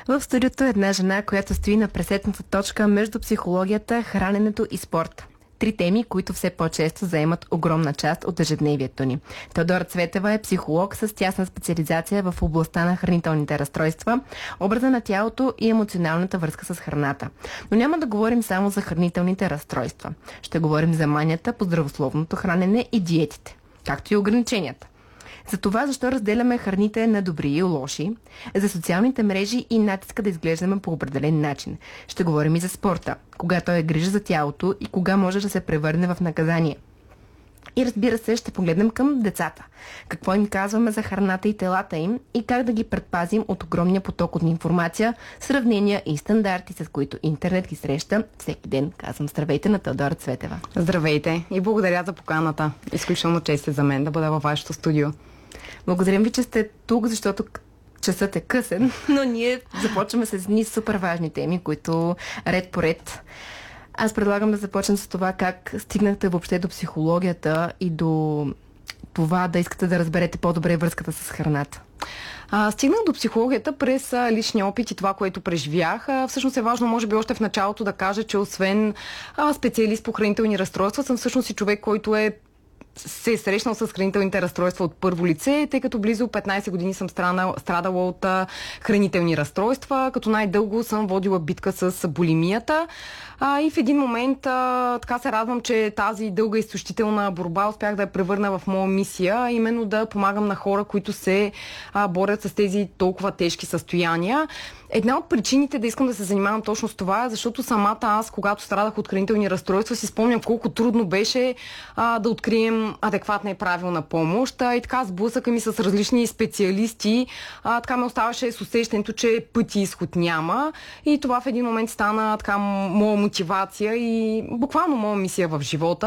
В студиото е една жена, която стои на пресетната точка между психологията, храненето и спорт. Три теми, които все по-често заемат огромна част от ежедневието ни. Теодора Цветева е психолог с тясна специализация в областта на хранителните разстройства, образа на тялото и емоционалната връзка с храната. Но няма да говорим само за хранителните разстройства. Ще говорим за манията по здравословното хранене и диетите, както и ограниченията. За това, защо разделяме храните на добри и лоши, за социалните мрежи и натиска да изглеждаме по определен начин. Ще говорим и за спорта, кога той е грижа за тялото и кога може да се превърне в наказание. И разбира се, ще погледнем към децата. Какво им казваме за храната и телата им и как да ги предпазим от огромния поток от информация, сравнения и стандарти, с които интернет ги среща всеки ден. Казвам здравейте на Теодора Цветева. Здравейте и благодаря за поканата. Изключително чест е за мен да бъда във вашето студио. Благодарим ви, че сте тук, защото часът е късен, но ние започваме с едни супер важни теми, които ред по ред. Аз предлагам да започнем с това как стигнахте въобще до психологията и до това да искате да разберете по-добре връзката с храната. Стигнах до психологията през личния опит и това, което преживях. Всъщност е важно, може би още в началото да кажа, че освен специалист по хранителни разстройства, съм всъщност и човек, който се е срещнал с хранителните разстройства от първо лице, тъй като близо 15 години съм страдала от хранителни разстройства, като най-дълго съм водила битка с булимията. И в един момент така се радвам, че тази дълга изтощителна борба успях да я превърна в моя мисия, именно да помагам на хора, които се борят с тези толкова тежки състояния. Една от причините да искам да се занимавам точно с това е, защото самата аз, когато страдах от хранителни разстройства, си спомням колко трудно беше да открием адекватна и правилна помощ. И така сблъсъка ми с различни специалисти, така ме оставаше с усещането, че пъти изход няма. И това в един момент стана така моя мотивация и буквално моя мисия в живота.